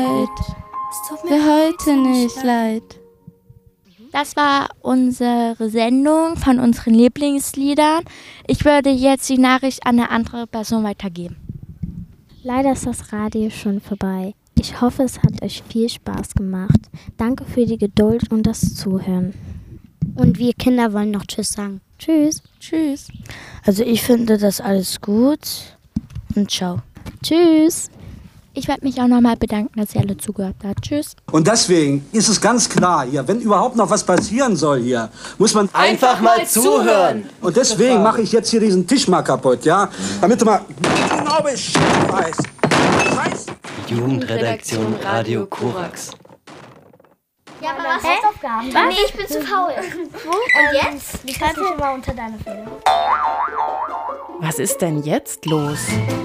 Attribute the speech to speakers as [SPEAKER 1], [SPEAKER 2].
[SPEAKER 1] Es tut mir heute nicht leid.
[SPEAKER 2] Das war unsere Sendung von unseren Lieblingsliedern. Ich würde jetzt die Nachricht an eine andere Person weitergeben.
[SPEAKER 3] Leider ist das Radio schon vorbei. Ich hoffe, es hat euch viel Spaß gemacht. Danke für die Geduld und das Zuhören.
[SPEAKER 4] Und wir Kinder wollen noch Tschüss sagen.
[SPEAKER 3] Tschüss.
[SPEAKER 1] Tschüss.
[SPEAKER 5] Also ich finde das alles gut und ciao.
[SPEAKER 3] Tschüss.
[SPEAKER 2] Ich werde mich auch nochmal bedanken, dass ihr alle zugehört habt. Tschüss.
[SPEAKER 6] Und deswegen ist es ganz klar hier, wenn überhaupt noch was passieren soll hier, muss man
[SPEAKER 7] einfach mal zuhören.
[SPEAKER 6] Und deswegen mache ich jetzt hier diesen Tisch mal kaputt, ja? Damit du mal genau Bescheid weißt.
[SPEAKER 7] Jugendredaktion Radio Korax.
[SPEAKER 4] Ja, aber was? Hausaufgaben? Nee, ich bin zu faul. Und jetzt? Ich schreibe mal unter deine Fälle.
[SPEAKER 8] Was ist denn jetzt los?